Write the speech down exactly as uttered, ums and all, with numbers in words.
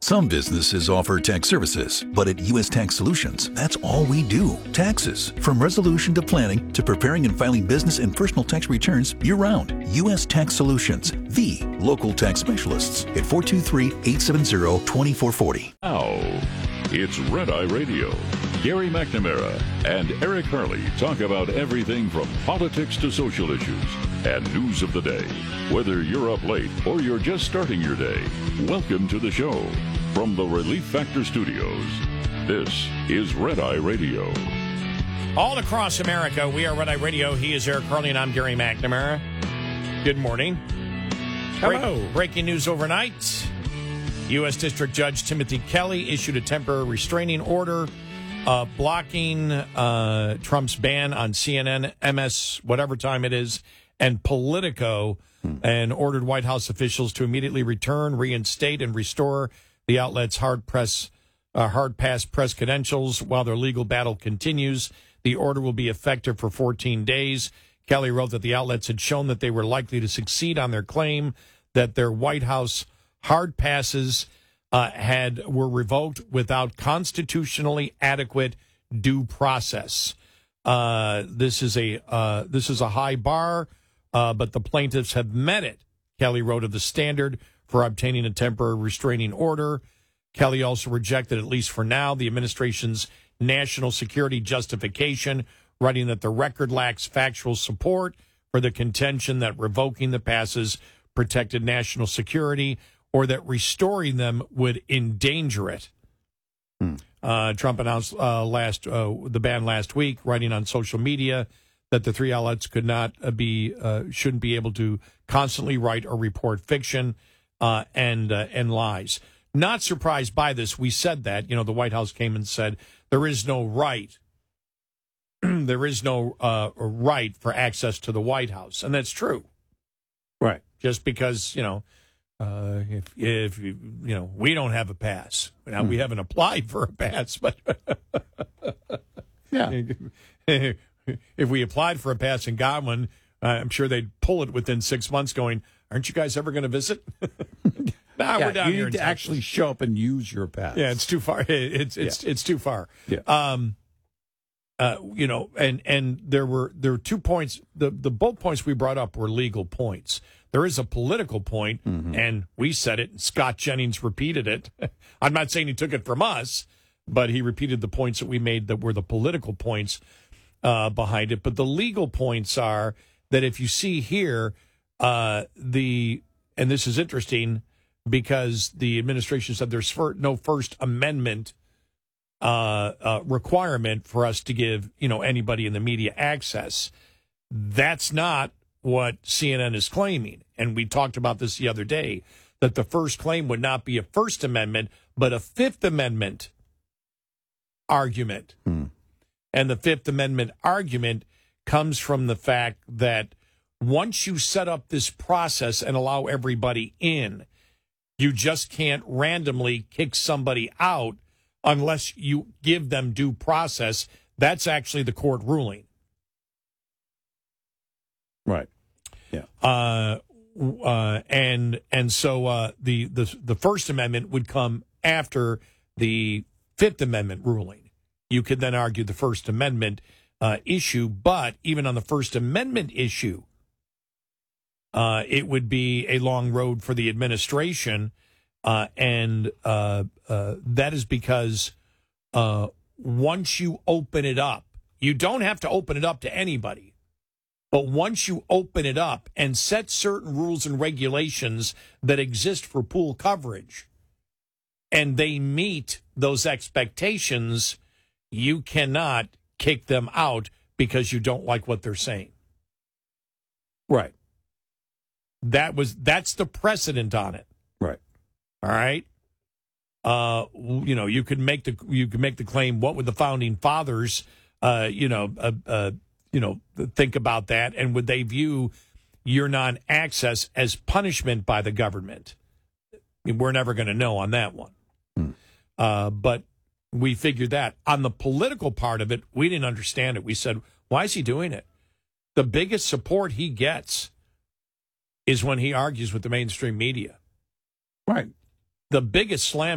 Some businesses offer tax services, but at U S Tax Solutions, that's all we do. Taxes. From resolution to planning to preparing and filing business and personal tax returns year-round. U S Tax Solutions, the local tax specialists at four two three, eight seven zero, two four four zero. Now, it's Red Eye Radio. Gary McNamara and Eric Harley talk about everything from politics to social issues and news of the day. Whether you're up late or you're just starting your day, welcome to the show. From the Relief Factor Studios, this is Red Eye Radio. All across America, we are Red Eye Radio. He is Eric Harley, and I'm Gary McNamara. Good morning. Hello. Break, breaking news overnight. U S. District Judge Timothy Kelly issued a temporary restraining order uh, blocking uh, Trump's ban on C N N, M S, whatever time it is, and Politico, hmm. and ordered White House officials to immediately return, reinstate, and restore the outlet's hard press, uh, hard pass press credentials while their legal battle continues. The order will be effective for fourteen days. Kelly wrote that the outlets had shown that they were likely to succeed on their claim that their White House hard passes uh, had were revoked without constitutionally adequate due process. Uh, this is a uh, this is a high bar, uh, but the plaintiffs have met it. Kelly wrote of the standard for obtaining a temporary restraining order. Kelly also rejected, at least for now, the administration's national security justification, writing that the record lacks factual support for the contention that revoking the passes protected national security or that restoring them would endanger it. Hmm. Uh, Trump announced uh, last uh, the ban last week, writing on social media that the three outlets could not uh, be uh, shouldn't be able to constantly write or report fiction uh, and uh, and lies. Not surprised by this. We said that. You know, the White House came and said there is no right. there is no uh, right for access to the White House, and that's true. Right. Just because, you know, uh, if if you you know we don't have a pass now, hmm. we haven't applied for a pass, but yeah, if we applied for a pass and got one, uh, I'm sure they'd pull it within six months. Going, aren't you guys ever going to visit? Nah, yeah, we're down you here need to Texas. actually show up and use your pass. Yeah, it's too far. It's it's yeah. it's too far. Yeah. Um, uh, you know, and and there were there were two points. The the both points we brought up were legal points. There is a political point, mm-hmm. and we said it. And Scott Jennings repeated it. I'm not saying he took it from us, but he repeated the points that we made that were the political points uh, behind it. But the legal points are that if you see here, uh, the and this is interesting because the administration said there's no First Amendment uh, uh, requirement for us to give you know anybody in the media access. That's not what C N N is claiming. And we talked about this the other day, that the first claim would not be a First Amendment, but a Fifth Amendment argument. Hmm. And the Fifth Amendment argument comes from the fact that once you set up this process and allow everybody in, you just can't randomly kick somebody out unless you give them due process. That's actually the court ruling. Right. Yeah. Uh, uh, and and so uh, the, the the First Amendment would come after the Fifth Amendment ruling. You could then argue the First Amendment uh, issue, but even on the First Amendment issue, uh, it would be a long road for the administration, uh, and uh, uh, that is because uh, once you open it up, you don't have to open it up to anybody. But once you open it up and set certain rules and regulations that exist for pool coverage, and they meet those expectations, you cannot kick them out because you don't like what they're saying. Right. That was that's the precedent on it. Right. All right. Uh, you know, you could make the you could make the claim. What would the founding fathers, uh, you know, uh, uh, you know, think about that, and would they view your non-access as punishment by the government? I mean, we're never going to know on that one. Hmm. Uh, but we figured that. On the political part of it, we didn't understand it. We said, why is he doing it? The biggest support he gets is when he argues with the mainstream media. Right. The biggest slam